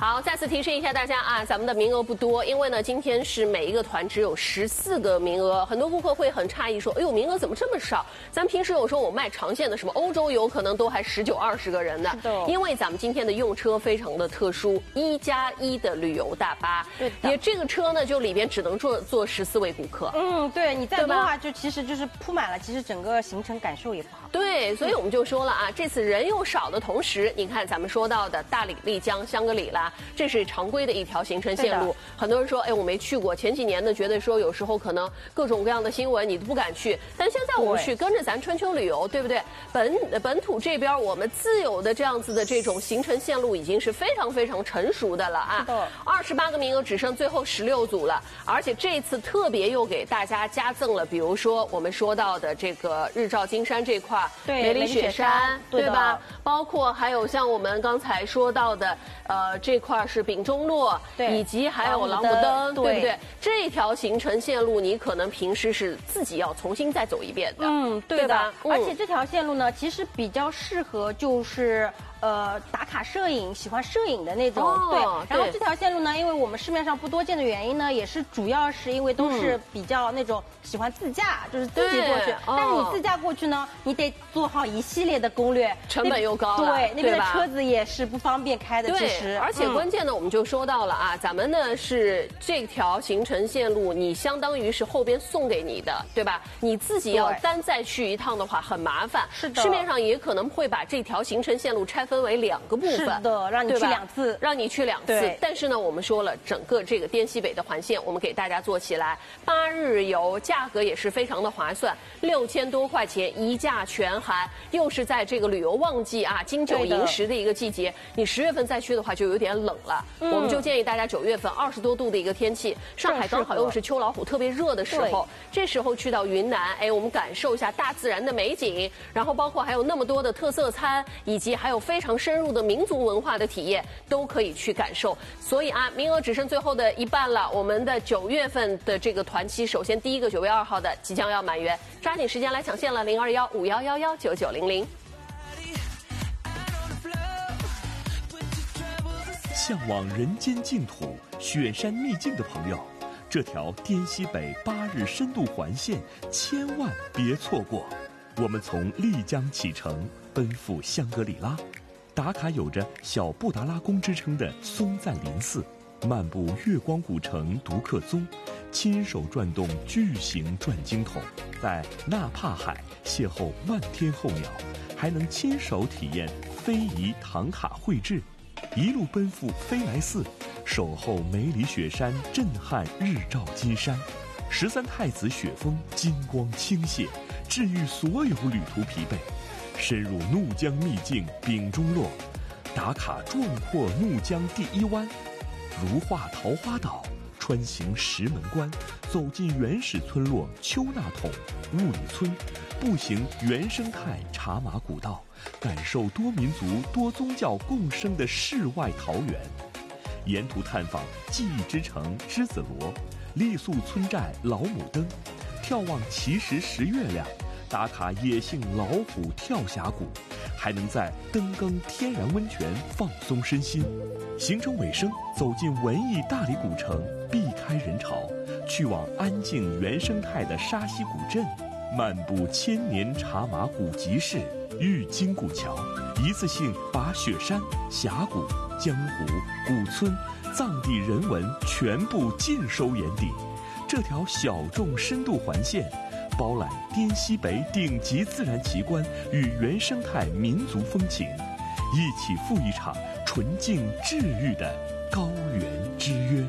好，再次提示一下大家啊，咱们的名额不多，因为呢，今天是每一个团只有14个名额，很多顾客会很诧异说，哎呦，名额怎么这么少？咱们平时有时候我卖长线的，什么欧洲游可能都还19、20个人的， 是的。 因为咱们今天的用车非常的特殊，1+1的旅游大巴， 对的。 也这个车呢，就里边只能坐14位顾客。 对，你再多的话，就其实就是铺满了，其实整个行程感受也不好。 对，所以我们就说了啊，这次人又少的同时，你看咱们说到的大理、丽江、香格里拉，这是常规的一条行程线路。很多人说，哎，我没去过。前几年呢，觉得说有时候可能各种各样的新闻你都不敢去，但现在我们去跟着咱春秋旅游，对不对？本土这边我们自有的这样子的这种行程线路已经是非常非常成熟的了啊。28个名额只剩最后16组了，而且这次特别又给大家加赠了，比如说我们说到的这个日照金山这块。梅里雪山，对吧？包括还有像我们刚才说到的，这块是丙中洛，以及还有朗姆登，对不对？这条行程线路你可能平时是自己要重新再走一遍的， 对吧？而且这条线路呢，其实比较适合就是打卡摄影、喜欢摄影的那种，对。然后这条线路呢，因为我们市面上不多见的原因呢，也是主要是因为都是比较那种喜欢自驾，就是自己过去。但是你自驾过去呢，你得做好一系列的攻略， 成本又高了， 对，那边的车子也是不方便开的，其实。 而且关键呢，我们就说到了啊，咱们呢是这条行程线路，你相当于是后边送给你的，对吧？你自己要单再去一趟的话很麻烦， 是的。 市面上也可能会把这条行程线路拆分为2个部分， 是的，让你去2次， 让你去2次。但是呢，我们说了，整个这个滇西北的环线，我们给大家做起来，8日游，价格也是非常的划算，6000多块钱一价全含，又是在这个旅游旺季啊，金九银十的一个季节，你10月份再去的话就有点冷了，我们就建议大家9月份20多度的一个天气，上海刚好又是秋老虎特别热的时候，这时候去到云南，哎，我们感受一下大自然的美景，然后包括还有那么多的特色餐，以及还有非常深入的民族文化的体验，都可以去感受。所以啊，名额只剩最后的一半了，我们的9月份的这个团期，首先第一个9月2号的即将要满员，抓紧时间来抢线了，0215119900。 向往人间净土、雪山秘境的朋友，这条滇西北8日深度环线千万别错过。我们从丽江启程，奔赴香格里拉，打卡有着小布达拉宫之称的松赞林寺，漫步月光古城独克宗，亲手转动巨型转经筒，在纳帕海邂逅漫天候鸟，还能亲手体验非遗唐卡绘制，一路奔赴飞来寺，守候梅里雪山震撼日照金山，13太子雪峰金光倾泻，治愈所有旅途疲惫。深入怒江秘境丙中洛，打卡壮阔怒江第1湾，如画桃花岛，穿行石门关，走进原始村落丘纳桶、雾里村，步行原生态茶马古道，感受多民族多宗教共生的世外桃源。沿途探访记忆之城栀子罗，傈僳村寨老母灯，眺望奇石石月亮，打卡野性老虎跳峡谷，还能在登耕天然温泉放松身心。行程尾声，走进文艺大理古城，避开人潮，去往安静原生态的沙溪古镇，漫步千年茶马古集市玉京古桥，一次性把雪山、峡谷、江湖、古村、藏地人文全部尽收眼底。这条小众深度环线，包揽滇西北顶级自然奇观与原生态民族风情，一起赴一场纯净治愈的高原之约。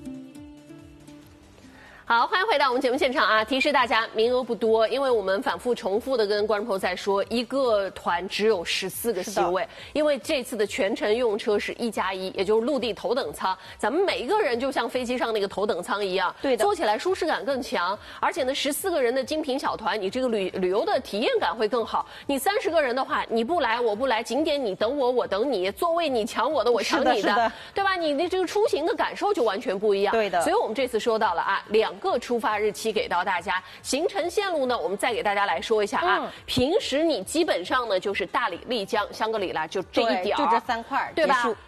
好，欢迎回到我们节目现场啊！提示大家，名额不多，因为我们反复重复的跟观众朋友在说，一个团只有14个席位，因为这次的全程用车是1+1，也就是陆地头等舱，咱们每一个人就像飞机上那个头等舱一样，对的，坐起来舒适感更强，而且呢，14个人的精品小团，你这个旅游的体验感会更好。你30个人的话，你不来我不来，景点你等我我等你，座位你抢我的我抢你的，对吧？你的这个出行的感受就完全不一样。对的，所以我们这次说到了啊，2个出发日期给到大家，行程线路呢，我们再给大家来说一下啊。平时你基本上呢就是大理、丽江、香格里拉就这一点， 就这3块， 对吧？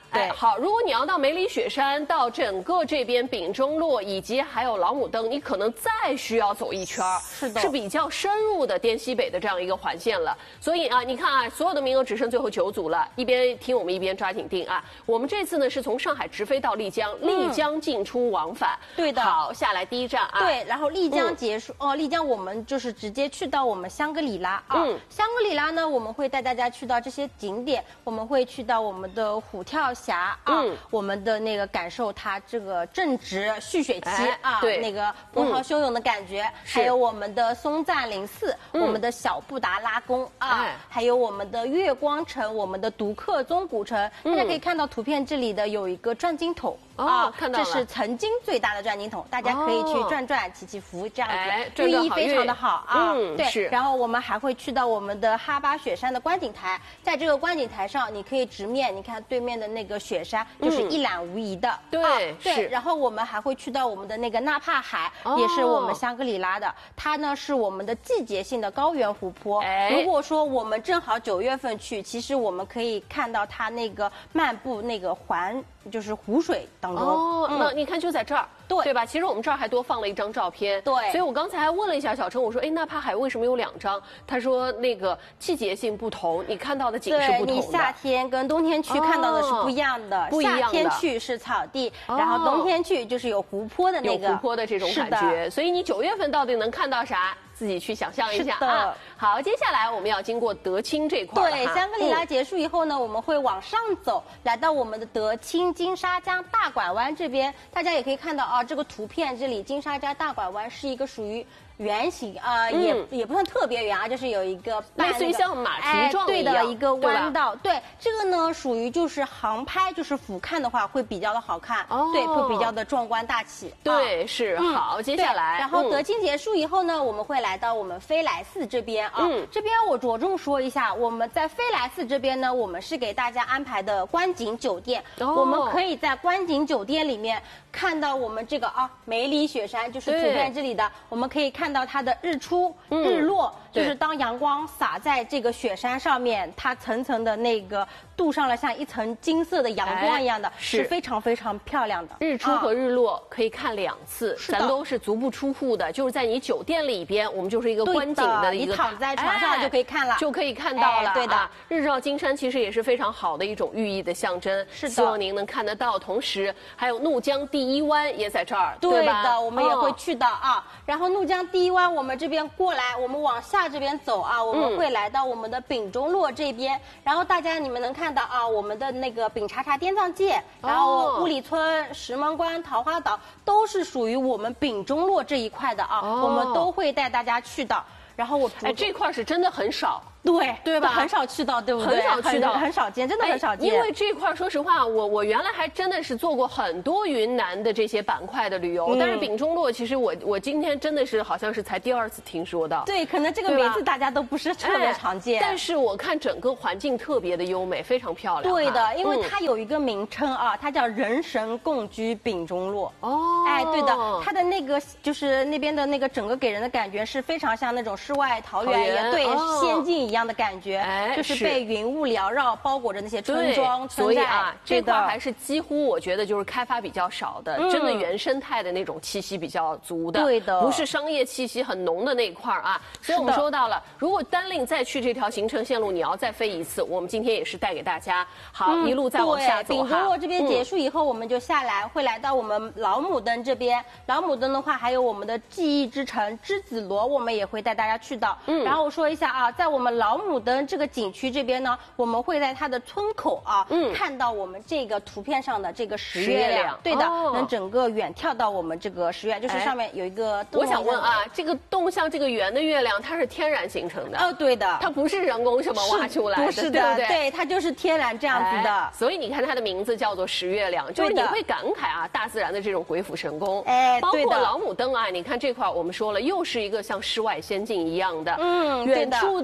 对， 好，如果你要到梅里雪山，到整个这边丙中洛以及还有老母灯，你可能再需要走一圈， 是的， 是比较深入的滇西北的这样一个环线了。所以啊，你看啊，所有的名额只剩最后9组了，一边听我们一边抓紧订啊。我们这次呢是从上海直飞到丽江，丽江进出往返。 对的。 好，下来第一站啊。 对，然后丽江结束丽江我们就是直接去到我们香格里拉啊。香格里拉呢，我们会带大家去到这些景点，我们会去到我们的虎跳峡啊，我们的那个感受它这个正值蓄水期啊， 对， 那个波涛汹涌的感觉，还有我们的松赞林寺，我们的小布达拉宫啊，还有我们的月光城，我们的独克宗古城。大家可以看到图片这里的有一个转经筒啊， 看到了， 这是曾经最大的转经筒，大家可以去转转、祈祈福，这样子寓意非常的好啊。对，然后我们还会去到我们的哈巴雪山的观景台，在这个观景台上，你可以直面，你看对面的那个雪山，就是一览无遗的。 对， 对。然后我们还会去到我们的那个纳帕海，也是我们香格里拉的，它呢是我们的季节性的高原湖泊。如果说我们正好9月份去，其实我们可以看到它那个漫步那个就是湖水当中。 那你看就在这儿。对吧？其实我们这儿还多放了一张照片。 对， 所以我刚才还问了一下小陈，我说，纳帕海为什么有2张？他说那个季节性不同，你看到的景是不同的。 你夏天跟冬天去看到的是不一样的。 不一样的。 夏天去是草地，然后冬天去就是有湖泊的那个。 有湖泊的这种感觉。所以你9月份到底能看到啥？自己去想象一下啊。好，接下来我们要经过德钦这块。 对，香格里拉结束以后呢，我们会往上走，来到我们的德钦金沙江大拐弯这边。大家也可以看到啊，这个图片这里金沙江大拐弯是一个属于圆形啊，也不算特别圆啊，就是有一一个类似于像马蹄状对的一个弯道。对，这个呢属于就是航拍，就是俯瞰的话会比较的好看，对，会比较的壮观大气。 对，是好。接下来， 然后德钦结束以后呢，我们会来到我们飞来寺这边啊。这边我着重说一下，我们在飞来寺这边呢，我们是给大家安排的观景酒店，我们可以在观景酒店里面看到我们这个梅里雪山，就是图片这里的，我们可以看到它的日出、日落，就是当阳光洒在这个雪山上面，它层层的那个镀上了像一层金色的阳光一样的，是非常非常漂亮的。 日出和日落可以看2次，咱都是足不出户的，就是在你酒店里边，我们就是一个观景的一个， 你躺在床上就可以看了， 就可以看到了。 对的， 日照金山其实也是非常好的一种寓意的象征， 是的， 希望您能看得到。同时，还有怒江第1湾也在这儿， 对的，我们也会去到啊。然后怒江第1湾，我们这边过来，我们往下这边走啊，我们会来到我们的丙中洛这边。然后大家你们能看到啊，我们的那个丙察察滇藏界，然后乌里村、石门关、桃花岛都是属于我们丙中洛这一块的啊，我们都会带大家去到。然后这块是真的很少。 对吧？很少去到，对不对？ 很少去到， 很少见，真的很少见。 因为这块，说实话，我原来还真的是做过很多云南的这些板块的旅游，但是丙中洛其实我今天真的是好像是才第2次听说到。 对，可能这个名字大家都不是特别常见。 但是我看整个环境特别的优美，非常漂亮。 对的，因为它有一个名称啊，它叫人神共居丙中洛。对的，它的那个就是那边的那个整个给人的感觉是非常像那种世外桃源，对，仙境一样的感觉，就是被云雾缭绕，包裹着那些村庄、村寨。所以这块还是几乎我觉得就是开发比较少的，真的原生态的那种气息比较足的， 对的， 不是商业气息很浓的那一块啊。所以我们说到了，如果单另再去这条行程线路，你要再飞一次，我们今天也是带给大家。好，一路再往下走。 丙中洛这边结束以后，我们就下来，会来到我们老母灯这边。老母灯的话，还有我们的记忆之城栀子罗，我们也会带大家去到。然后我说一下啊，在我们老母灯这个景区这边呢，我们会在它的村口啊，看到我们这个图片上的这个石月亮。对的，能整个远眺到我们这个石月，就是上面有一个。 我想问啊，这个洞像这个圆的月亮，它是天然形成的？ 对的， 它不是人工什么挖出来的， 不是的，对，它就是天然这样子的。 所以你看它的名字叫做石月亮，就是你会感慨啊，大自然的这种鬼斧神工。包括老母灯啊，你看这块我们说了，又是一个像世外仙境一样的，远处的雪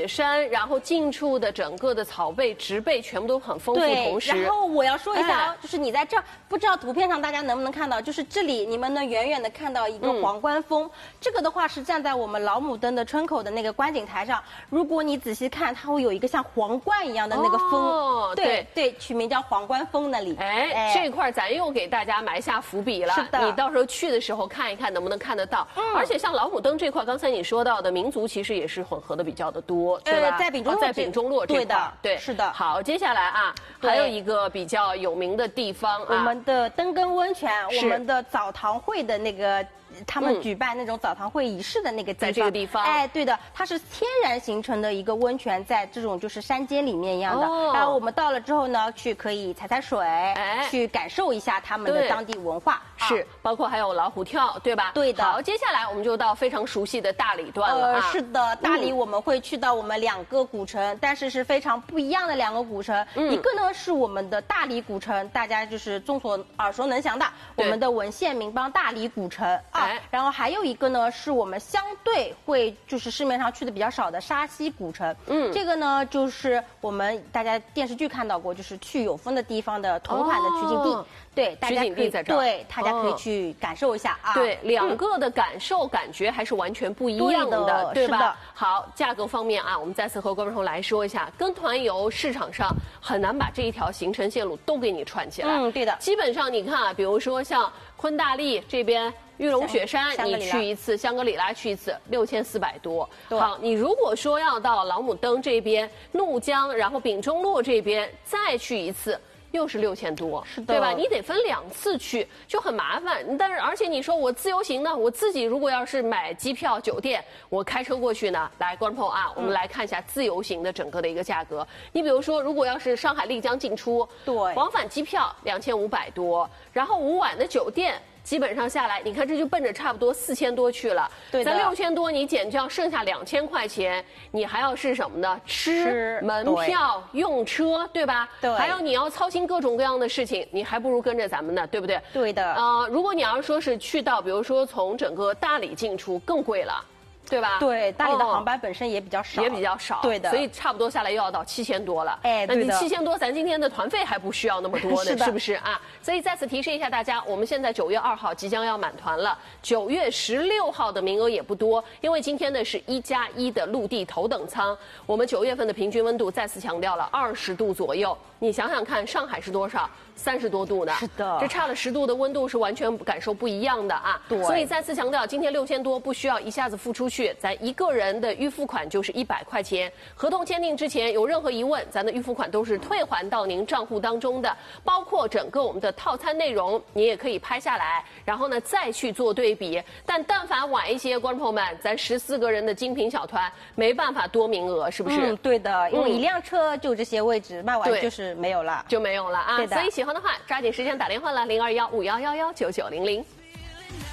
雪山，然后近处的整个的草被、植被全部都很丰富，同时， 然后我要说一下，就是你在这儿，不知道图片上大家能不能看到，就是这里你们能远远的看到一个皇冠峰，这个的话是站在我们老母灯的春口的那个观景台上，如果你仔细看，它会有一个像皇冠一样的那个峰，对，取名叫皇冠峰那里。 这块咱又给大家埋下伏笔了， 是的， 你到时候去的时候看一看能不能看得到。而且像老母灯这块，刚才你说到的民族其实也是混合的比较的多，对吧？ 在丙中洛这块，对， 是的。 好，接下来啊，还有一个比较有名的地方啊， 我们的登根温泉，我们的澡堂会的那个。他们举办那种澡堂会仪式的那个地方， 在这个地方， 对的，它是天然形成的一个温泉，在这种就是山间里面一样的。然后我们到了之后呢，可以踩水，去感受一下他们的当地文化， 是，包括还有老虎跳，对吧？ 对的。 好，接下来我们就到非常熟悉的大理段了。 是的，大理我们会去到我们2个古城，但是是非常不一样的2个古城。一个呢是我们的大理古城，大家就是众所耳熟能详的我们的文献名邦大理古城啊。然后还有一个呢，是我们相对会就是市面上去的比较少的沙溪古城。这个呢就是我们大家电视剧看到过，就是去有风的地方的同款的取景地。对，大家可以在这儿， 对，大家可以去感受一下啊。 对，2个的感受感觉还是完全不一样的，对吧？好，价格方面啊，我们再次和观众来说一下，跟团游市场上很难把这一条行程线路都给你串起来。 对的。 基本上你看啊，比如说像昆大利这边。玉龙雪山你去一次，香格里拉去一次，6400多。好，你如果说要到老母灯这边、怒江，然后丙中洛这边再去一次，又是6000多， 是的， 对吧？你得分2次去，就很麻烦。但是而且你说我自由行呢，我自己如果要是买机票、酒店，我开车过去呢，来，观众朋友啊，我们来看一下自由行的整个的一个价格。你比如说，如果要是上海丽江进出， 对， 往返机票2500多，然后5晚的酒店。基本上下来，你看这就奔着差不多4000多去了。 对的， 咱6000多你减掉，剩下2000块钱，你还要是什么呢？吃、门票、用车，对吧？ 对。 还有你要操心各种各样的事情，你还不如跟着咱们呢，对不对？ 对的。 如果你要说是去到，比如说从整个大理进出，更贵了。对吧？ 对，大理的航班本身也比较少，对的， 所以差不多下来又要到7000多了。那你7000多，咱今天的团费还不需要那么多呢，是不是啊？所以再次提示一下大家，我们现在9月2号即将要满团了，9月16号的名额也不多，因为今天呢是1+1的陆地头等舱，我们9月份的平均温度再次强调了20度左右。你想想看，上海是多少？30多度呢？ 是的， 这差了10度的温度是完全感受不一样的啊。 对， 所以再次强调，今天6000多不需要一下子付出去，咱一个人的预付款就是100块钱。合同签订之前有任何疑问，咱的预付款都是退还到您账户当中的，包括整个我们的套餐内容，你也可以拍下来，然后呢再去做对比。但凡晚一些，观众朋友们，咱14个人的精品小团没办法多名额，是不是？ 对的，因为一辆车就这些位置，卖完就是没有了， 就没有了啊。 对的。 所以喜欢的话，抓紧时间打电话了，0215111990。